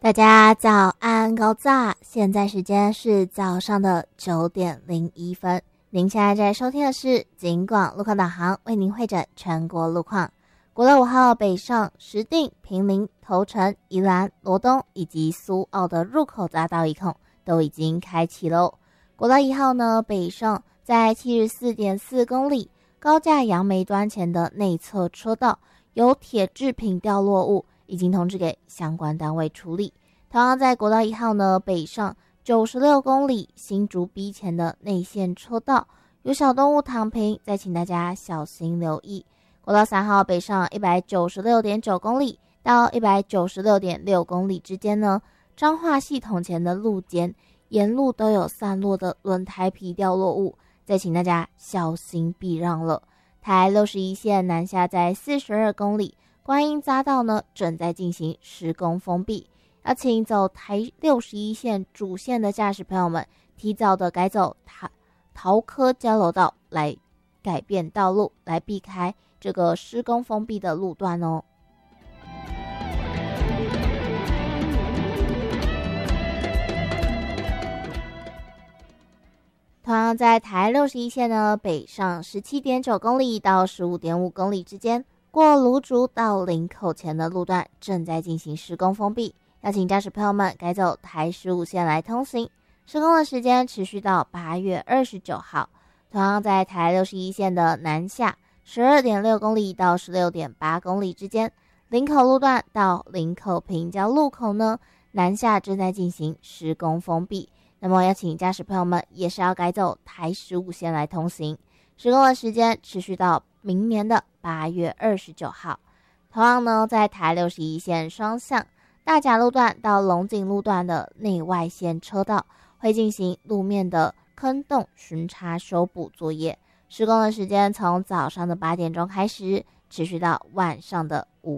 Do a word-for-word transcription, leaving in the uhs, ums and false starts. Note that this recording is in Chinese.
大家早安高早，现在时间是早上的九点零一分。您现在在收听的是警广路况导航，为您会诊全国路况。国道五号北上石碇、坪林、头城、宜兰、罗东以及苏澳的入口匝道一控都已经开启喽。国道一号呢北上在七十四点四公里高架杨梅端前的内侧车道有铁制品掉落物，已经通知给相关单位处理。同样在国道一号呢北上九十六公里新竹 B 前的内线车道有小动物躺平，再请大家小心留意。国道三号北上 一百九十六点九公里到 一百九十六点六公里之间呢，彰化系统前的路肩沿路都有散落的轮胎皮掉落物，再请大家小心避让了。台六十一线南下在四十二公里观音匝道呢正在进行施工封闭，要请走台六十一线主线的驾驶朋友们提早的改走桃桃科交流道，来改变道路，来避开这个施工封闭的路段哦。同样在台六十一线呢北上 十七点九公里到 十五点五公里之间，过芦竹到林口前的路段正在进行施工封闭，要请驾驶朋友们改走台十五线来通行，施工的时间持续到八月二十九号。同样在台六十一线的南下 十二点六公里到 十六点八公里之间，林口路段到林口平交路口呢南下正在进行施工封闭，那么要请驾驶朋友们也是要改走台十五线来通行，施工的时间持续到明年的八月二十九号。同样呢在台六十一线双向大甲路段到龙井路段的内外线车道会进行路面的坑洞巡查修补作业，施工的时间从早上的八点钟开始，持续到晚上的五